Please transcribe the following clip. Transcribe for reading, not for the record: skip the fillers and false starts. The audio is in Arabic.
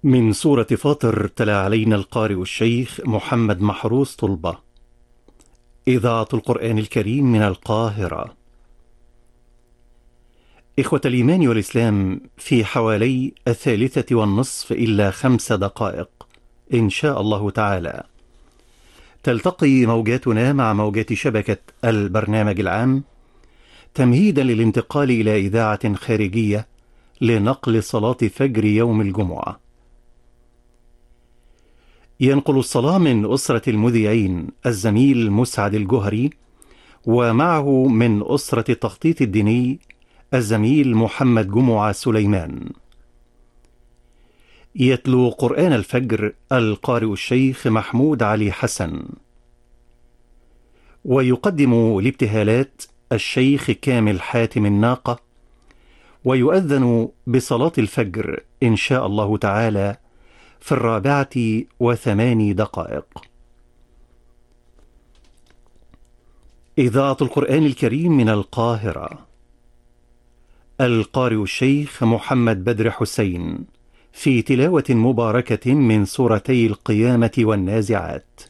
من سورة فاطر تلا علينا القارئ الشيخ محمد محروس طلبة. إذاعة القرآن الكريم من القاهرة. إخوة الإيمان والإسلام، في حوالي 3:30 إلا 5 دقائق إن شاء الله تعالى تلتقي موجاتنا مع موجات شبكة البرنامج العام، تمهيدا للانتقال إلى إذاعة خارجية لنقل صلاة فجر يوم الجمعة. ينقل الصلاة من أسرة المذيعين الزميل مسعد الجهري، ومعه من أسرة التخطيط الديني الزميل محمد جمعة سليمان. يتلو قرآن الفجر القارئ الشيخ محمود علي حسن، ويقدم الابتهالات الشيخ كامل حاتم الناقة، ويؤذن بصلاة الفجر إن شاء الله تعالى في 4:08. إذاعة القرآن الكريم من القاهرة. القارئ الشيخ محمد بدر حسين في تلاوة مباركة من سورتي القيامة والنازعات.